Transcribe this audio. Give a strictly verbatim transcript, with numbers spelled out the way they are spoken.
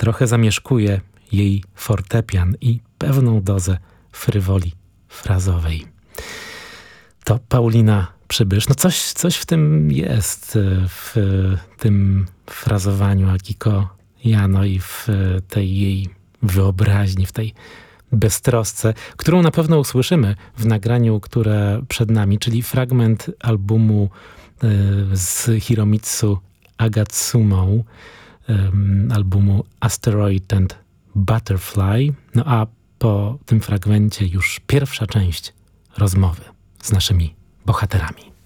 trochę zamieszkuje jej fortepian i pewną dozę frywoli frazowej. To Paulina Przybysz. No coś, coś w tym jest, w tym frazowaniu Akiko Jano i w tej jej wyobraźni, w tej beztrosce, którą na pewno usłyszymy w nagraniu, które przed nami, czyli fragment albumu z Hiromitsu Agatsumo, albumu Asteroid and Butterfly. No a po tym fragmencie już pierwsza część rozmowy z naszymi bohaterami.